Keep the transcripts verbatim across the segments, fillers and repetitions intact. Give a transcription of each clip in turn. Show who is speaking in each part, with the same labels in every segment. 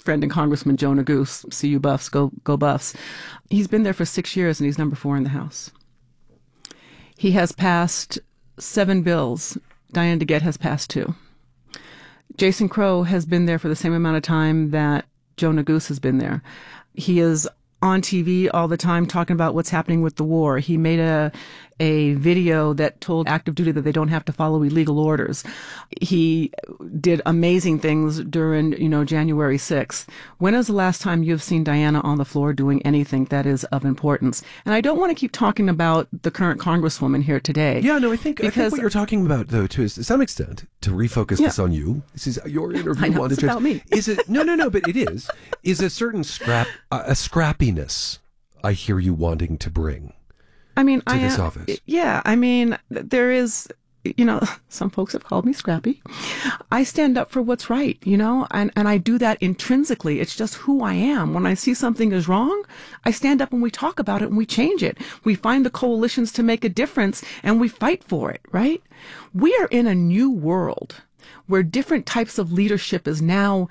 Speaker 1: friend and Congressman Joe Neguse. See you Buffs, go go Buffs. He's been there for six years and he's number four in the House. He has passed seven bills. Diane DeGette has passed two. Jason Crow has been there for the same amount of time that Joe Neguse has been there. He is on T V all the time talking about what's happening with the war. He made a a video that told active duty that they don't have to follow illegal orders. He did amazing things during, you know, January sixth. When is the last time you've seen Diana on the floor doing anything that is of importance? And I don't want to keep talking about the current Congresswoman here today.
Speaker 2: Yeah, no, I think,
Speaker 1: because,
Speaker 2: I think what you're talking about, though, to, to some extent, to refocus
Speaker 1: yeah.
Speaker 2: this on you, this is your interview.
Speaker 1: I know,
Speaker 2: on
Speaker 1: it's
Speaker 2: the
Speaker 1: about me.
Speaker 2: Is it, no, no, no, but it is, is a certain scrap, uh, a scrappiness I hear you wanting to bring.
Speaker 1: I mean,
Speaker 2: to
Speaker 1: I
Speaker 2: this
Speaker 1: am,
Speaker 2: office.
Speaker 1: Yeah, I mean, there is, you know, some folks have called me scrappy. I stand up for what's right, you know, and, and I do that intrinsically. It's just who I am. When I see something is wrong, I stand up and we talk about it and we change it. We find the coalitions to make a difference and we fight for it, right? We are in a new world where different types of leadership is now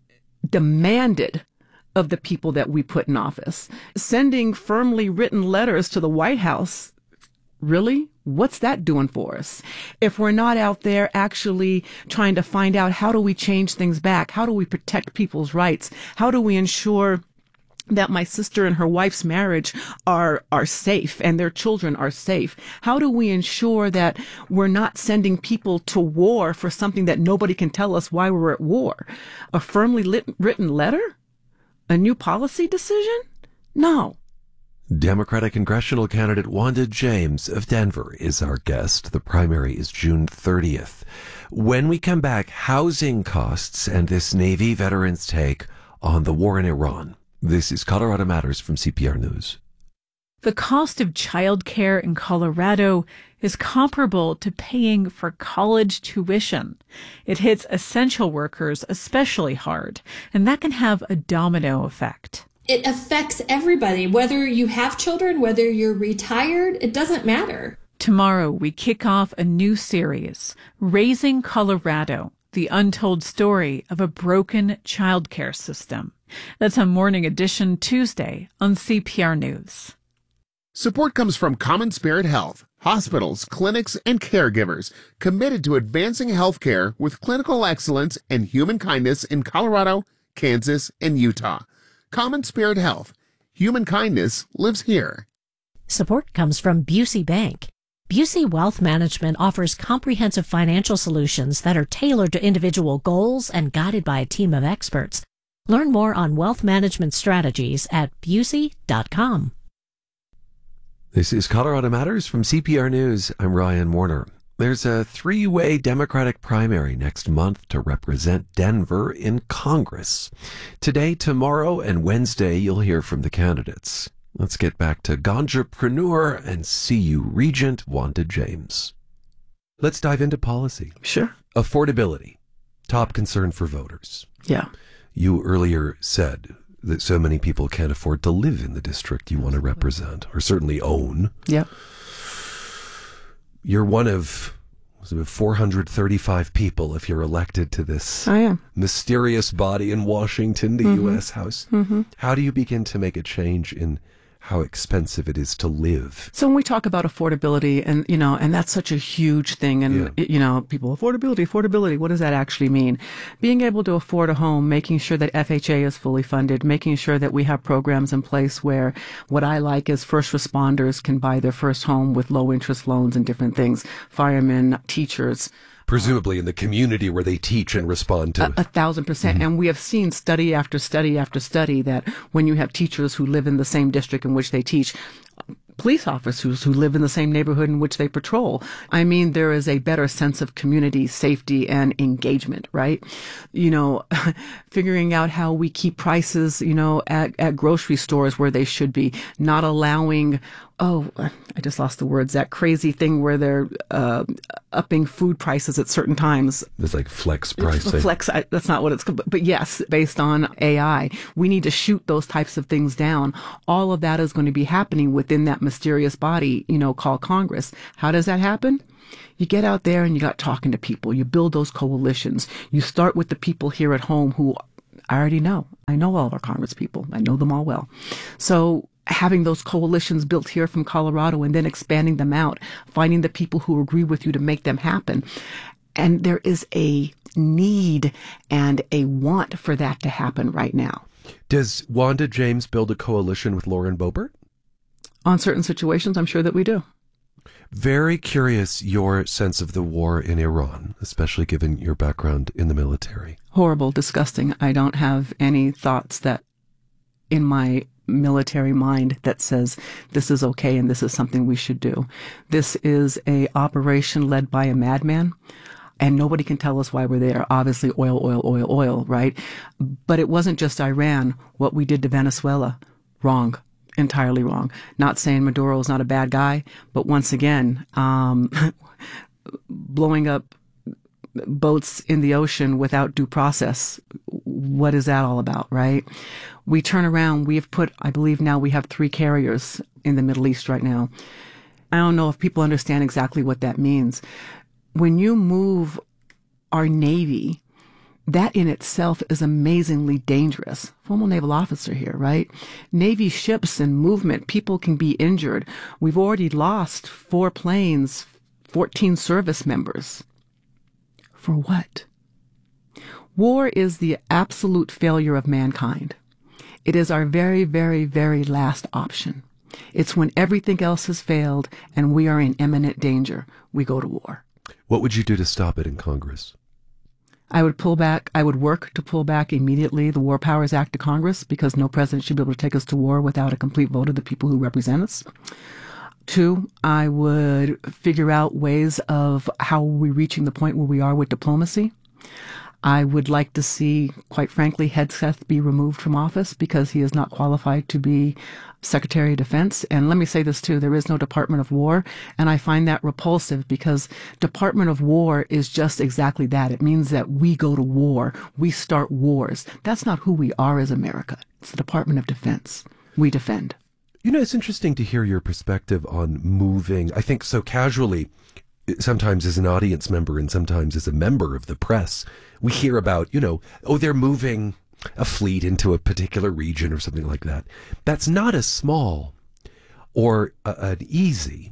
Speaker 1: demanded of the people that we put in office. Sending firmly written letters to the White House, really? What's that doing for us? If we're not out there actually trying to find out how do we change things back? How do we protect people's rights? How do we ensure that my sister and her wife's marriage are are safe and their children are safe? How do we ensure that we're not sending people to war for something that nobody can tell us why we're at war? A firmly lit, written letter? A new policy decision? No.
Speaker 2: Democratic congressional candidate Wanda James of Denver is our guest. The primary is June thirtieth. When we come back, housing costs and this Navy veteran's take on the war in Iran. This is Colorado Matters from C P R News.
Speaker 3: The cost of childcare in Colorado is comparable to paying for college tuition. It hits essential workers especially hard, and that can have a domino effect.
Speaker 4: It affects everybody, whether you have children, whether you're retired, it doesn't matter.
Speaker 3: Tomorrow, we kick off a new series, Raising Colorado, the untold story of a broken childcare system. That's on Morning Edition Tuesday on C P R News.
Speaker 5: Support comes from Common Spirit Health, hospitals, clinics, and caregivers committed to advancing healthcare with clinical excellence and human kindness in Colorado, Kansas, and Utah. Common Spirit Health. Human kindness lives here.
Speaker 6: Support comes from Busey Bank. Busey Wealth Management offers comprehensive financial solutions that are tailored to individual goals and guided by a team of experts. Learn more on wealth management strategies at busey dot com.
Speaker 2: This is Colorado Matters from C P R News. I'm Ryan Warner. There's a three-way Democratic primary next month to represent Denver in Congress. Today, tomorrow, and Wednesday, you'll hear from the candidates. Let's get back to Ganjapreneur and C U Regent Wanda James. Let's dive into policy.
Speaker 1: Sure.
Speaker 2: Affordability, top concern for voters.
Speaker 1: Yeah.
Speaker 2: You earlier said that so many people can't afford to live in the district you want to represent, or certainly own.
Speaker 1: Yep.
Speaker 2: You're one of four hundred thirty-five people if you're elected to this
Speaker 1: I am.
Speaker 2: mysterious body in Washington, the
Speaker 1: Mm-hmm.
Speaker 2: U S House.
Speaker 1: Mm-hmm.
Speaker 2: How do you begin to make a change in how expensive it is to live?
Speaker 1: So when we talk about affordability, and, you know, and that's such a huge thing, and,
Speaker 2: Yeah.
Speaker 1: you know, people, affordability, affordability, what does that actually mean? Being able to afford a home, making sure that F H A is fully funded, making sure that we have programs in place where what I like is first responders can buy their first home with low interest loans and different things, firemen, teachers.
Speaker 2: Presumably in the community where they teach and respond to.
Speaker 1: A, a thousand percent. Mm-hmm. And we have seen study after study after study that when you have teachers who live in the same district in which they teach, police officers who live in the same neighborhood in which they patrol, I mean, there is a better sense of community, safety, and engagement, right? You know, figuring out how we keep prices, you know, at, at grocery stores where they should be, not allowing, oh, I just lost the words, that crazy thing where they're uh, upping food prices at certain times.
Speaker 2: It's like flex pricing.
Speaker 1: Flex, I, that's not what it's called. But yes, based on A I, we need to shoot those types of things down. All of that is going to be happening within that mysterious body, you know, called Congress. How does that happen? You get out there and you got talking to people. You build those coalitions. You start with the people here at home who I already know. I know all of our Congress people. I know them all well. So having those coalitions built here from Colorado and then expanding them out, finding the people who agree with you to make them happen. And there is a need and a want for that to happen right now.
Speaker 2: Does Wanda James build a coalition with Lauren Boebert?
Speaker 1: On certain situations, I'm sure that we do.
Speaker 2: Very curious your sense of the war in Iran, especially given your background in the military.
Speaker 1: Horrible, disgusting. I don't have any thoughts that in my military mind that says this is okay and this is something we should do. This is a operation led by a madman, and nobody can tell us why we're there. Obviously, oil, oil, oil, oil, right? But it wasn't just Iran. What we did to Venezuela, wrong. Entirely wrong. Not saying Maduro is not a bad guy, but once again, um, blowing up boats in the ocean without due process. What is that all about, right? We turn around. We have put, I believe now we have three carriers in the Middle East right now. I don't know if people understand exactly what that means. When you move our Navy, that in itself is amazingly dangerous. Former naval officer here, right? Navy ships and movement, people can be injured. We've already lost four planes, fourteen service members. For what? War is the absolute failure of mankind. It is our very, very, very last option. It's when everything else has failed and we are in imminent danger, we go to war.
Speaker 2: What would you do to stop it in Congress?
Speaker 1: I would pull back, I would work to pull back immediately the War Powers Act to Congress, because no president should be able to take us to war without a complete vote of the people who represent us. Two, I would figure out ways of how we're reaching the point where we are with diplomacy. I would like to see, quite frankly, Hegseth be removed from office because he is not qualified to be Secretary of Defense. And let me say this too, there is no Department of War. And I find that repulsive because Department of War is just exactly that. It means that we go to war. We start wars. That's not who we are as America. It's the Department of Defense. We defend.
Speaker 2: You know, it's interesting to hear your perspective on moving, I think so casually, sometimes as an audience member and sometimes as a member of the press, we hear about, you know, oh, they're moving a fleet into a particular region or something like that. That's not a small or a, an easy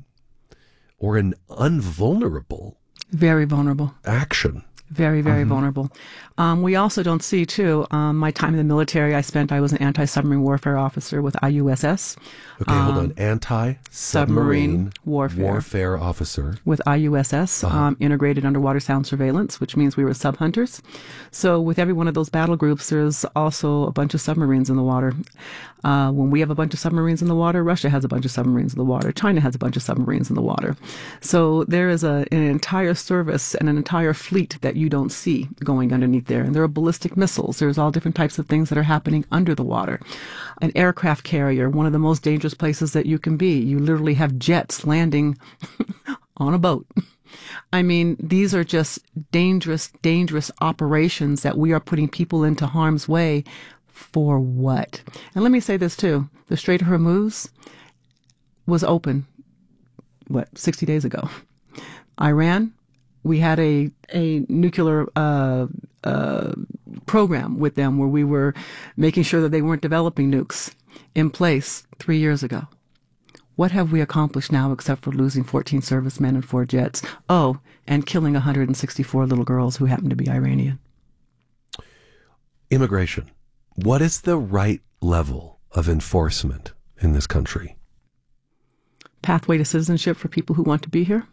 Speaker 2: or an unvulnerable.
Speaker 1: Very vulnerable.
Speaker 2: Action.
Speaker 1: Very, very
Speaker 2: Mm-hmm.
Speaker 1: vulnerable. Um, we also don't see, too, um, my time in the military, I spent, I was an anti-submarine warfare officer with I U S S.
Speaker 2: Okay,
Speaker 1: um,
Speaker 2: hold on. Anti-submarine
Speaker 1: submarine warfare.
Speaker 2: warfare officer.
Speaker 1: With I U S S,
Speaker 2: Uh-huh.
Speaker 1: um, Integrated Underwater Sound Surveillance, which means we were sub-hunters. So with every one of those battle groups, there's also a bunch of submarines in the water. Uh, when we have a bunch of submarines in the water, Russia has a bunch of submarines in the water. China has a bunch of submarines in the water. So there is a, an entire service and an entire fleet that you don't see going underneath there. And there are ballistic missiles. There's all different types of things that are happening under the water. An aircraft carrier, one of the most dangerous places that you can be. You literally have jets landing on a boat. I mean, these are just dangerous, dangerous operations that we are putting people into harm's way. For what? And let me say this too. The Strait of Hormuz was open, what, sixty days ago. Iran, we had a, a nuclear uh, uh, program with them where we were making sure that they weren't developing nukes in place three years ago. What have we accomplished now except for losing fourteen servicemen and four jets? Oh, and killing one hundred sixty-four little girls who happen to be Iranian.
Speaker 2: Immigration. What is the right level of enforcement in this country?
Speaker 1: Pathway to citizenship for people who want to be here.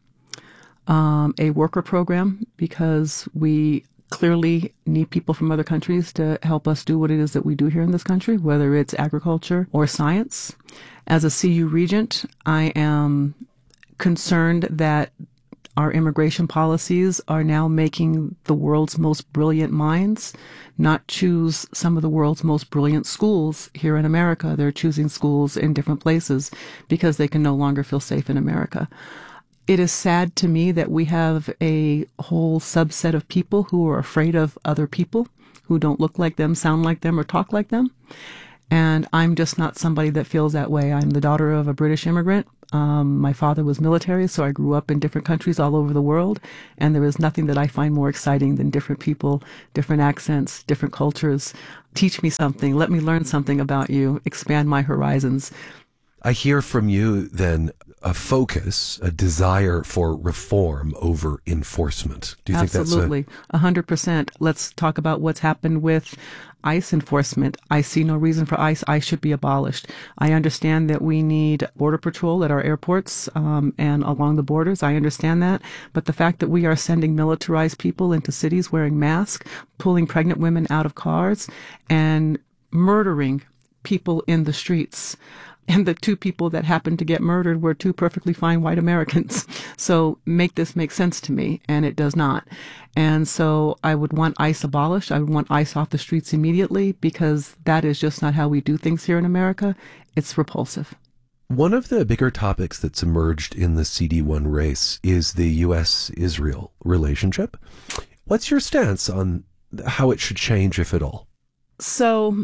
Speaker 1: Um, a worker program, because we clearly need people from other countries to help us do what it is that we do here in this country, whether it's agriculture or science. As a C U regent, I am concerned that our immigration policies are now making the world's most brilliant minds not choose some of the world's most brilliant schools here in America. They're choosing schools in different places because they can no longer feel safe in America. It is sad to me that we have a whole subset of people who are afraid of other people who don't look like them, sound like them, or talk like them. And I'm just not somebody that feels that way. I'm the daughter of a British immigrant. Um, my father was military, so I grew up in different countries all over the world. And there is nothing that I find more exciting than different people, different accents, different cultures. Teach me something. Let me learn something about you. Expand my horizons.
Speaker 2: I hear from you then a focus, a desire for reform over enforcement. Do you
Speaker 1: Absolutely.
Speaker 2: think that's
Speaker 1: a... one hundred percent. Let's talk about what's happened with ICE enforcement. I see no reason for ICE. ICE should be abolished. I understand that we need Border Patrol at our airports um, and along the borders. I understand that. But the fact that we are sending militarized people into cities wearing masks, pulling pregnant women out of cars, and murdering people in the streets. And the two people that happened to get murdered were two perfectly fine white Americans. So make this make sense to me, and it does not. And so I would want ICE abolished. I would want ICE off the streets immediately, because that is just not how we do things here in America. It's repulsive.
Speaker 2: One of the bigger topics that's emerged in the C D one race is the U S Israel relationship. What's your stance on how it should change, if at all?
Speaker 1: So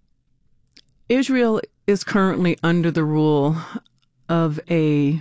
Speaker 1: Israel is currently under the rule of a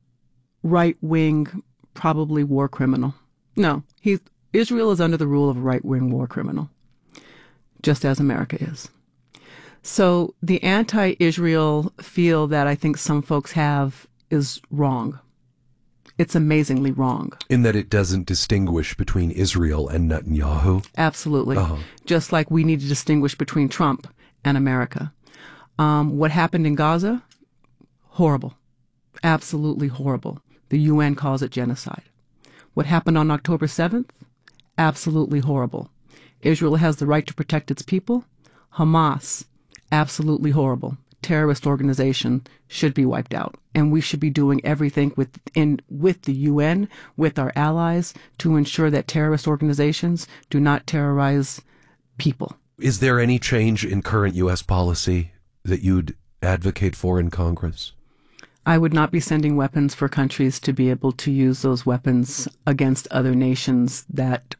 Speaker 1: right-wing, probably war criminal. No, he's, Israel is under the rule of a right-wing war criminal, just as America is. So the anti-Israel feel that I think some folks have is wrong. It's amazingly wrong.
Speaker 2: In that it doesn't distinguish between Israel and Netanyahu?
Speaker 1: Absolutely.
Speaker 2: Uh-huh.
Speaker 1: Just like we need to distinguish between Trump and America. Um, what happened in Gaza? Horrible. Absolutely horrible. The U N calls it genocide. What happened on October seventh? Absolutely horrible. Israel has the right to protect its people. Hamas, absolutely horrible. Terrorist organization, should be wiped out. And we should be doing everything within, with the U N, with our allies, to ensure that terrorist organizations do not terrorize people.
Speaker 2: Is there any change in current U S policy that you'd advocate for in Congress?
Speaker 1: I would not be sending weapons for countries to be able to use those weapons against other nations that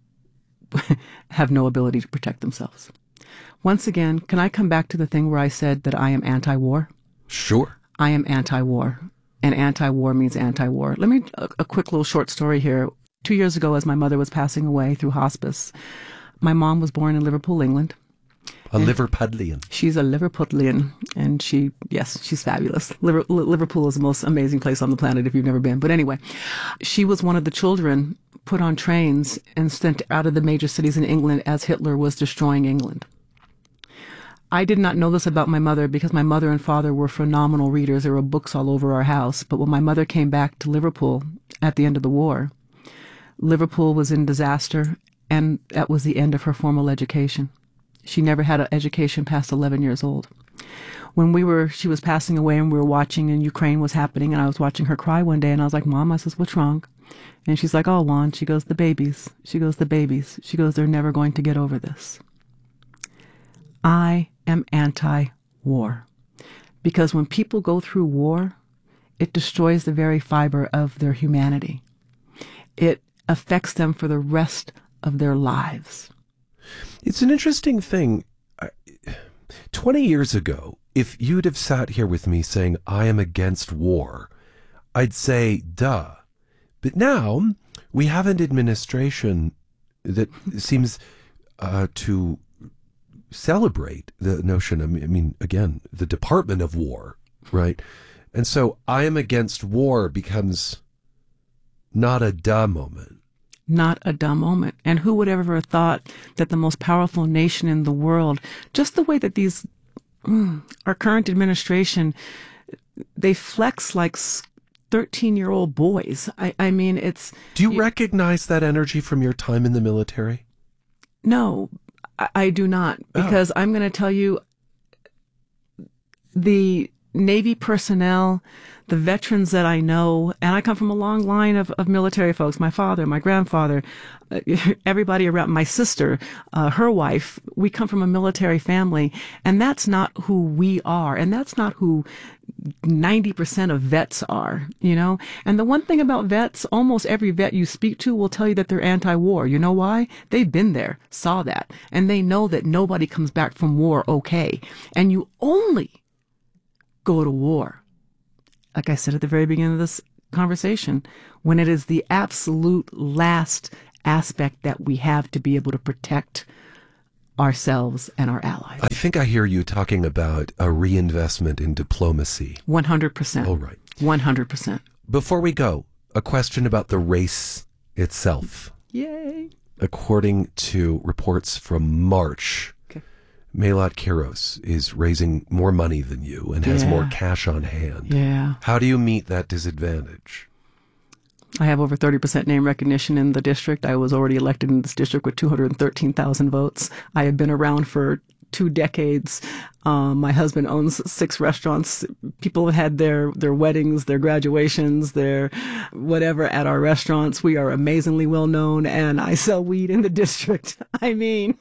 Speaker 1: have no ability to protect themselves. Once again, can I come back to the thing where I said that I am anti-war?
Speaker 2: Sure.
Speaker 1: I am anti-war, and anti-war means anti-war. Let me, a, a quick little short story here. Two years ago, as my mother was passing away through hospice, my mom was born in Liverpool, England.
Speaker 2: A Liverpudlian.
Speaker 1: She's a Liverpudlian, and she, yes, she's fabulous. Liver, Liverpool is the most amazing place on the planet if you've never been. But anyway, she was one of the children put on trains and sent out of the major cities in England as Hitler was destroying England. I did not know this about my mother because my mother and father were phenomenal readers. There were books all over our house. But when my mother came back to Liverpool at the end of the war, Liverpool was in disaster, and that was the end of her formal education. She never had an education past eleven years old. When we were, she was passing away and we were watching and Ukraine was happening, and I was watching her cry one day and I was like, Mom, I says, what's wrong? And she's like, oh, Juan. She goes, the babies. She goes, the babies. She goes, they're never going to get over this. I am anti-war. Because when people go through war, it destroys the very fiber of their humanity. It affects them for the rest of their lives.
Speaker 2: It's an interesting thing. twenty years ago, if you'd have sat here with me saying, I am against war, I'd say, duh. But now we have an administration that seems uh, to celebrate the notion, I mean, again, the Department of War, right? And so I am against war becomes not a duh moment.
Speaker 1: Not a dumb moment. And who would ever have thought that the most powerful nation in the world, just the way that these, mm, our current administration, they flex like thirteen-year-old boys. I, I mean, it's...
Speaker 2: Do you,
Speaker 1: you
Speaker 2: recognize that energy from your time in the military?
Speaker 1: No, I, I do not. Because oh. I'm going to tell you, the Navy personnel, the veterans that I know, and I come from a long line of, of military folks, my father, my grandfather, uh, everybody around, my sister, uh, her wife, we come from a military family, and that's not who we are, and that's not who ninety percent of vets are, you know? And the one thing about vets, almost every vet you speak to will tell you that they're anti-war. You know why? They've been there, saw that, and they know that nobody comes back from war okay. And you only go to war, like I said at the very beginning of this conversation, when it is the absolute last aspect that we have to be able to protect ourselves and our allies.
Speaker 2: I think I hear you talking about a reinvestment in diplomacy.
Speaker 1: one hundred percent.
Speaker 2: All right.
Speaker 1: one hundred percent.
Speaker 2: Before we go, a question about the race itself.
Speaker 1: Yay.
Speaker 2: According to reports from March, Melat Kiros is raising more money than you and has
Speaker 1: Yeah.
Speaker 2: more cash on hand.
Speaker 1: Yeah.
Speaker 2: How do you meet that disadvantage?
Speaker 1: I have over thirty percent name recognition in the district. I was already elected in this district with two hundred thirteen thousand votes. I have been around for two decades. Um, my husband owns six restaurants. People have had their, their weddings, their graduations, their whatever at our restaurants. We are amazingly well known, and I sell weed in the district. I mean...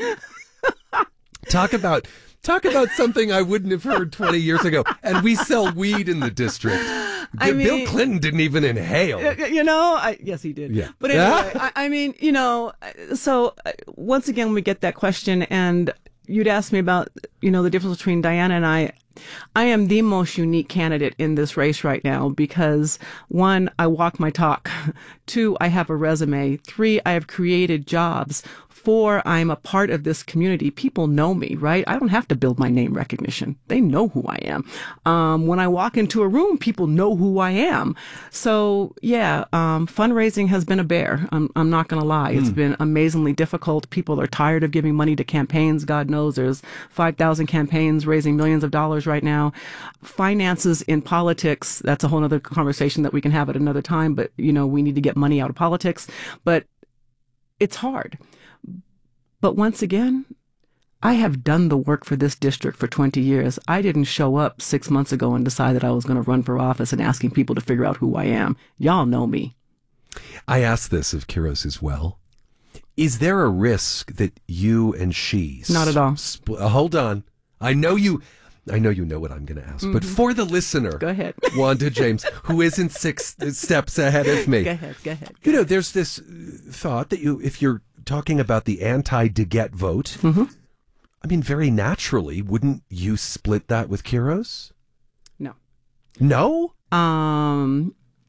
Speaker 2: Talk about talk about something I wouldn't have heard twenty years ago. And we sell weed in the district.
Speaker 1: I
Speaker 2: Bill
Speaker 1: mean-
Speaker 2: Clinton didn't even inhale.
Speaker 1: You know, I, yes, he did.
Speaker 2: Yeah.
Speaker 1: But anyway, I, I mean, you know, so uh, once again, we get that question, and you'd ask me about, you know, the difference between Diana and I. I am the most unique candidate in this race right now because, one, I walk my talk. Two, I have a resume. Three, I have created jobs. Four, I'm a part of this community. People know me, right? I don't have to build my name recognition. They know who I am. Um, when I walk into a room, people know who I am. So yeah, um, fundraising has been a bear. I'm, I'm not going to lie. It's been amazingly difficult. People are tired of giving money to campaigns. God knows there's five thousand campaigns raising millions of dollars right now. Finances in politics, that's a whole other conversation that we can have at another time. But, you know, we need to get money out of politics. But it's hard. But once again, I have done the work for this district for twenty years. I didn't show up six months ago and decide that I was going to run for office and asking people to figure out who I am. Y'all know me.
Speaker 2: I asked this of Kiros as well. Is there a risk that you and she...
Speaker 1: Not at all.
Speaker 2: Sp- uh, hold on. I know you... I know you know what I'm going to ask, mm-hmm. but for the listener,
Speaker 1: go ahead,
Speaker 2: Wanda James, who isn't six steps ahead of me.
Speaker 1: Go ahead, go ahead. Go
Speaker 2: you know,
Speaker 1: ahead.
Speaker 2: there's this thought that you, if you're talking about the anti-DeGette vote,
Speaker 1: mm-hmm.
Speaker 2: I mean, very naturally, wouldn't you split that with Kiros?
Speaker 1: No.
Speaker 2: No?
Speaker 1: Um,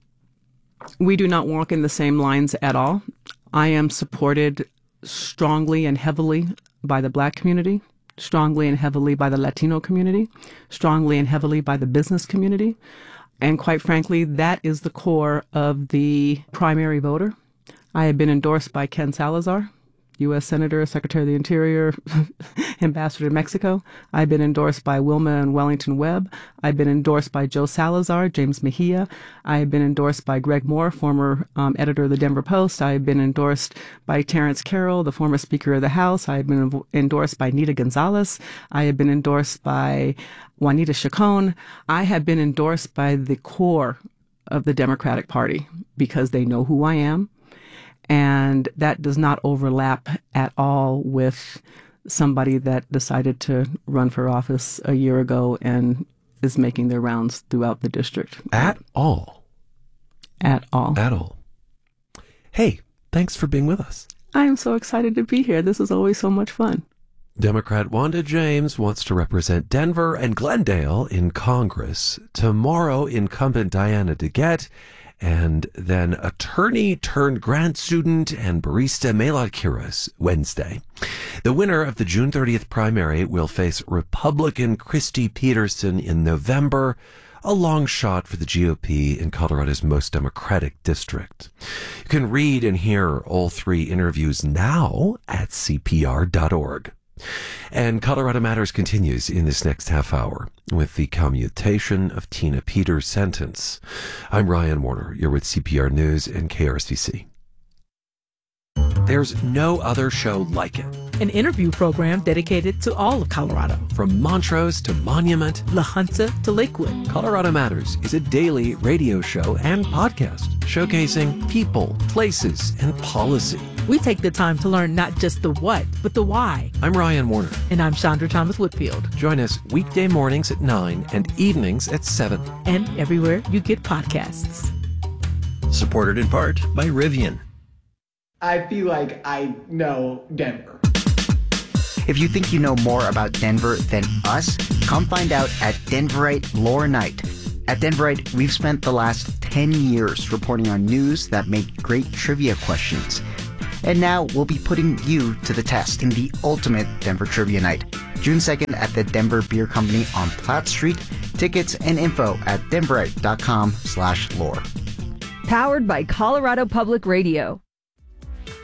Speaker 1: we do not walk in the same lines at all. I am supported strongly and heavily by the Black community, strongly and heavily by the Latino community, strongly and heavily by the business community. And quite frankly, that is the core of the primary voter. I have been endorsed by Ken Salazar, U S Senator, Secretary of the Interior, Ambassador to Mexico. I've been endorsed by Wilma and Wellington Webb. I've been endorsed by Joe Salazar, James Mejia. I have been endorsed by Greg Moore, former um, editor of the Denver Post. I have been endorsed by Terrence Carroll, the former Speaker of the House. I have been env- endorsed by Nita Gonzalez. I have been endorsed by Juanita Chacon. I have been endorsed by the core of the Democratic Party because they know who I am. And that does not overlap at all with somebody that decided to run for office a year ago and is making their rounds throughout the district.
Speaker 2: At all.
Speaker 1: At all.
Speaker 2: At all. Hey, thanks for being with us.
Speaker 1: I am so excited to be here. This is always so much fun.
Speaker 2: Democrat Wanda James wants to represent Denver and Glendale in Congress. Tomorrow, incumbent Diana DeGette and then attorney turned grad student and barista Melat Kiros Wednesday. The winner of the June thirtieth primary will face Republican Christy Peterson in November, a long shot for the G O P in Colorado's most Democratic district. You can read and hear all three interviews now at C P R dot org. And Colorado Matters continues in this next half hour with the commutation of Tina Peters' sentence. I'm Ryan Warner. You're with C P R News and K R S V C. There's no other show like it.
Speaker 7: an interview program dedicated to all of Colorado.
Speaker 2: From Montrose to Monument,
Speaker 7: La Junta to Lakewood.
Speaker 2: Colorado Matters is a daily radio show and podcast showcasing people, places, and policy.
Speaker 7: We take the time to learn not just the what, but the why.
Speaker 2: I'm Ryan Warner.
Speaker 7: And I'm Chandra Thomas Whitfield.
Speaker 2: Join us weekday mornings at nine and evenings at seven.
Speaker 7: And everywhere you get podcasts.
Speaker 8: Supported in part by Rivian.
Speaker 9: I feel like I know Denver.
Speaker 10: If you think you know more about Denver than us, come find out at Denverite Lore Night. At Denverite, we've spent the last ten years reporting on news that make great trivia questions. And now we'll be putting you to the test in the ultimate Denver Trivia Night, June second at the Denver Beer Company on Platt Street. Tickets and info at denverite.com slash lore.
Speaker 11: Powered by Colorado Public Radio.